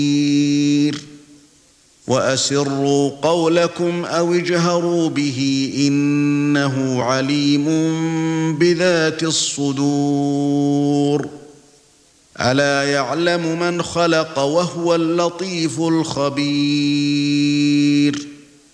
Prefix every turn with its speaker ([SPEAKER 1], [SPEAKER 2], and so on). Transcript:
[SPEAKER 1] وأسروا قولكم أو اجهروا به إنه عليم بذات الصدور ألا يعلم من خلق وهو اللطيف الخبير